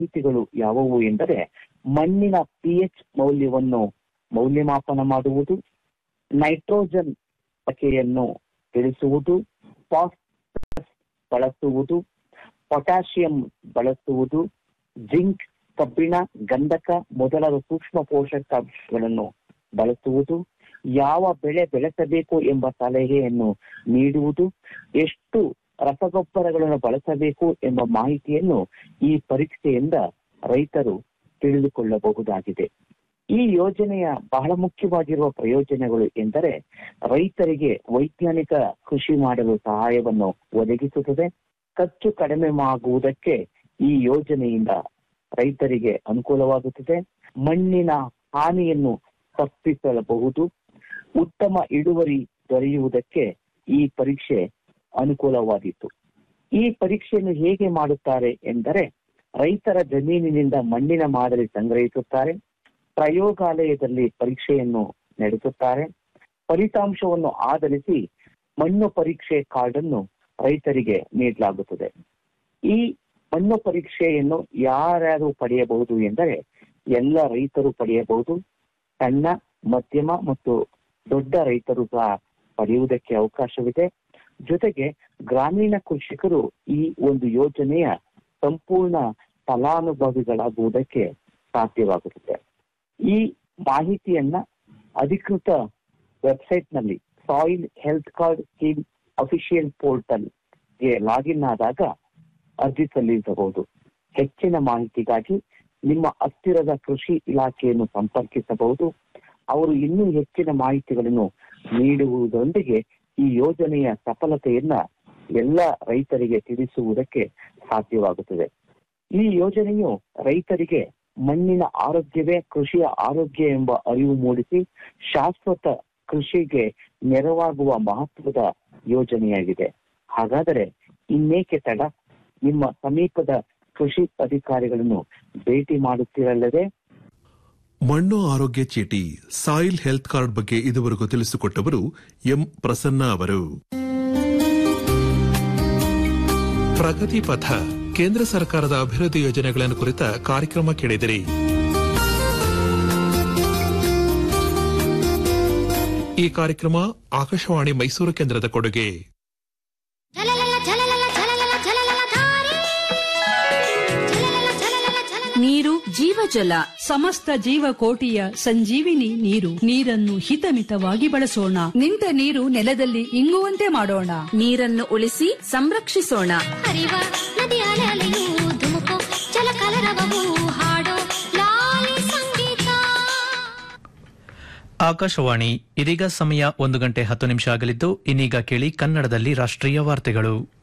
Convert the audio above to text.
ಮಾಹಿತಿಗಳು ಯಾವುವು ಎಂದರೆ ಮಣ್ಣಿನ pH ಮೌಲ್ಯವನ್ನು ಮೌಲ್ಯಮಾಪನ ಮಾಡುವುದು, ನೈಟ್ರೋಜನ್ ಬಳಕೆಯನ್ನು ತಿಳಿಸುವುದು, ಫಾಸ್ಫರಸ್ ಬಳಸುವುದು, ಪೊಟ್ಯಾಷಿಯಂ ಬಳಸುವುದು, ಜಿಂಕ್, ಕಬ್ಬಿಣ, ಗಂಧಕ ಮೊದಲಾದ ಸೂಕ್ಷ್ಮ ಪೋಷಕಾಂಶಗಳನ್ನು ಬಳಸುವುದು, ಯಾವ ಬೆಳೆ ಬೆಳೆಸಬೇಕು ಎಂಬ ಸಲಹೆಯನ್ನು ನೀಡುವುದು, ಎಷ್ಟು ರಸಗೊಬ್ಬರಗಳನ್ನು ಬಳಸಬೇಕು ಎಂಬ ಮಾಹಿತಿಯನ್ನು ಈ ಪರೀಕ್ಷೆಯಿಂದ ರೈತರು ತಿಳಿದುಕೊಳ್ಳಬಹುದಾಗಿದೆ. ಈ ಯೋಜನೆಯ ಬಹಳ ಮುಖ್ಯವಾಗಿರುವ ಪ್ರಯೋಜನಗಳು ಎಂದರೆ ರೈತರಿಗೆ ವೈಜ್ಞಾನಿಕ ಕೃಷಿ ಮಾಡಲು ಸಹಾಯವನ್ನು ಒದಗಿಸುತ್ತದೆ. ಖರ್ಚು ಕಡಿಮೆ ಆಗುವುದಕ್ಕೆ ಈ ಯೋಜನೆಯಿಂದ ರೈತರಿಗೆ ಅನುಕೂಲವಾಗುತ್ತದೆ. ಮಣ್ಣಿನ ಹಾನಿಯನ್ನು ತಪ್ಪಿಸಬಹುದು. ಉತ್ತಮ ಇಳುವರಿ ದೊರೆಯುವುದಕ್ಕೆ ಈ ಪರೀಕ್ಷೆ ಅನುಕೂಲವಾದೀತು. ಈ ಪರೀಕ್ಷೆಯನ್ನು ಹೇಗೆ ಮಾಡುತ್ತಾರೆ ಎಂದರೆ ರೈತರ ಜಮೀನಿನಿಂದ ಮಣ್ಣಿನ ಮಾದರಿ ಸಂಗ್ರಹಿಸುತ್ತಾರೆ, ಪ್ರಯೋಗಾಲಯದಲ್ಲಿ ಪರೀಕ್ಷೆಯನ್ನು ನಡೆಸುತ್ತಾರೆ. ಫಲಿತಾಂಶವನ್ನು ಆಧರಿಸಿ ಮಣ್ಣು ಪರೀಕ್ಷೆ ಕಾರ್ಡ್ ಅನ್ನು ರೈತರಿಗೆ ನೀಡಲಾಗುತ್ತದೆ. ಈ ಮಣ್ಣು ಪರೀಕ್ಷೆಯನ್ನು ಯಾರ್ಯಾರು ಪಡೆಯಬಹುದು ಎಂದರೆ ಎಲ್ಲ ರೈತರು ಪಡೆಯಬಹುದು. ಸಣ್ಣ, ಮಧ್ಯಮ ಮತ್ತು ದೊಡ್ಡ ರೈತರು ಸಹ ಪಡೆಯುವುದಕ್ಕೆ ಅವಕಾಶವಿದೆ. ಜೊತೆಗೆ ಗ್ರಾಮೀಣ ಕೃಷಿಕರು ಈ ಒಂದು ಯೋಜನೆಯ ಸಂಪೂರ್ಣ ಫಲಾನುಭವಿಗಳಾಗುವುದಕ್ಕೆ ಸಾಧ್ಯವಾಗುತ್ತದೆ. ಈ ಮಾಹಿತಿಯನ್ನ ಅಧಿಕೃತ ವೆಬ್ಸೈಟ್ ನಲ್ಲಿ soil health card scheme official portal ಗೆ ಲಾಗಿನ್ ಆದಾಗ ಅರ್ಜಿ ಸಲ್ಲಿಸಬಹುದು. ಹೆಚ್ಚಿನ ಮಾಹಿತಿಗಾಗಿ ನಿಮ್ಮ ಹತ್ತಿರದ ಕೃಷಿ ಇಲಾಖೆಯನ್ನು ಸಂಪರ್ಕಿಸಬಹುದು. ಅವರು ಇನ್ನೂ ಹೆಚ್ಚಿನ ಮಾಹಿತಿಗಳನ್ನು ನೀಡುವುದರೊಂದಿಗೆ ಈ ಯೋಜನೆಯ ಸಫಲತೆಯನ್ನ ಎಲ್ಲ ರೈತರಿಗೆ ತಿಳಿಸುವುದಕ್ಕೆ ಸಾಧ್ಯವಾಗುತ್ತದೆ. ಈ ಯೋಜನೆಯು ರೈತರಿಗೆ ಮಣ್ಣಿನ ಆರೋಗ್ಯವೇ ಕೃಷಿಯ ಆರೋಗ್ಯ ಎಂಬ ಅರಿವು ಮೂಡಿಸಿ ಶಾಶ್ವತ ಕೃಷಿಗೆ ನೆರವಾಗುವ ಮಹತ್ವದ ಯೋಜನೆಯಾಗಿದೆ. ಹಾಗಾದರೆ ಇನ್ನೇಕೆ ತಡ? ನಿಮ್ಮ ಸಮೀಪದ ಕೃಷಿ ಅಧಿಕಾರಿಗಳನ್ನು ಭೇಟಿ ಮಾಡುತ್ತಿರಲ್ಲದೆ ಮಣ್ಣು ಆರೋಗ್ಯ ಚೀಟಿ ಸಾಯಿಲ್ ಹೆಲ್ತ್ ಕಾರ್ಡ್ ಬಗ್ಗೆ ಇದುವರೆಗೂ ತಿಳಿಸಿಕೊಟ್ಟವರು ಎಂ ಪ್ರಸನ್ನ ಅವರು. ಪ್ರಗತಿ ಪಥ ಕೇಂದ್ರ ಸರ್ಕಾರದ ಅಭಿವೃದ್ಧಿ ಯೋಜನೆಗಳನ್ನು ಕುರಿತ ಕಾರ್ಯಕ್ರಮ ಕೇಳಿದಿರಿ. ಈ ಕಾರ್ಯಕ್ರಮ ಆಕಾಶವಾಣಿ ಮೈಸೂರು ಕೇಂದ್ರದ ಕೊಡುಗೆ. ನೀರು ಜೀವಜಲ, ಸಮಸ್ತ ಜೀವಕೋಟಿಯ ಸಂಜೀವಿನಿ ನೀರು. ನೀರನ್ನು ಹಿತಮಿತವಾಗಿ ಬಳಸೋಣ. ನಿಂತ ನೀರು ನೆಲದಲ್ಲಿ ಇಂಗುವಂತೆ ಮಾಡೋಣ. ನೀರನ್ನು ಉಳಿಸಿ ಸಂರಕ್ಷಿಸೋಣ. ಹರಿವ ನದಿಯ ಅಲೆಯೂ ಧುಮುಕು ಜಲ ಕಲರವವು ಹಾಡೋ ಲಾಲಿ ಸಂಗೀತ. ಆಕಾಶವಾಣಿ ಇದೀಗ ಸಮಯ 1 ಗಂಟೆ 10 ನಿಮಿಷ ಆಗಲಿದ್ದು ಇನ್ನೀಗ ಕೇಳಿ ಕನ್ನಡದಲ್ಲಿ ರಾಷ್ಟ್ರೀಯ ವಾರ್ತೆಗಳು.